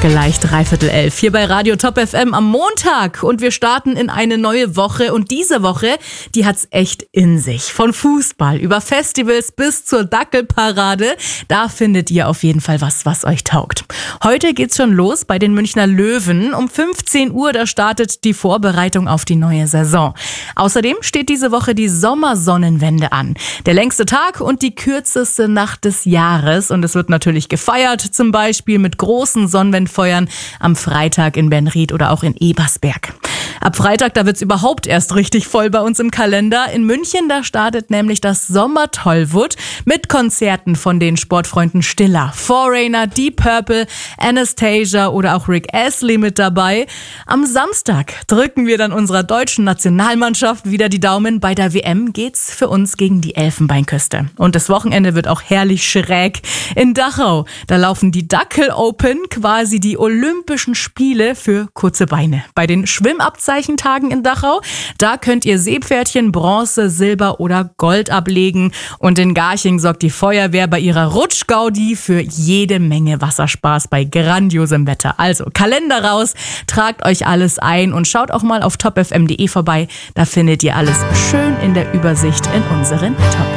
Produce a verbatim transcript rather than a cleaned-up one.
Gleich dreiviertel elf hier bei Radio Top F M am Montag und wir starten in eine neue Woche und diese Woche, die hat's echt in sich. Von Fußball über Festivals bis zur Dackelparade, da findet ihr auf jeden Fall was, was euch taugt. Heute geht's schon los bei den Münchner Löwen. Um fünfzehn Uhr, da startet die Vorbereitung auf die neue Saison. Außerdem steht diese Woche die Sommersonnenwende an. Der längste Tag und die kürzeste Nacht des Jahres und es wird natürlich gefeiert, zum Beispiel mit großen Sonnenwendfeuern am Freitag in Benried oder auch in Ebersberg. Ab Freitag, da wird's überhaupt erst richtig voll bei uns im Kalender. In München, da startet nämlich das Sommertollwood mit Konzerten von den Sportfreunden Stiller, Foreigner, Deep Purple, Anastasia oder auch Rick Astley mit dabei. Am Samstag drücken wir dann unserer deutschen Nationalmannschaft wieder die Daumen. Bei der W M geht's für uns gegen die Elfenbeinküste. Und das Wochenende wird auch herrlich schräg. In Dachau, da laufen die Dackel Open, quasi die Olympischen Spiele für kurze Beine. Bei den Schwimmabzeichentagen in Dachau, da könnt ihr Seepferdchen, Bronze, Silber oder Gold ablegen. Und in Garching sorgt die Feuerwehr bei ihrer Rutschgaudi für jede Menge Wasserspaß bei grandiosem Wetter. Also Kalender raus, tragt euch alles ein und schaut auch mal auf top f m punkt d e vorbei. Da findet ihr alles schön in der Übersicht in unseren Top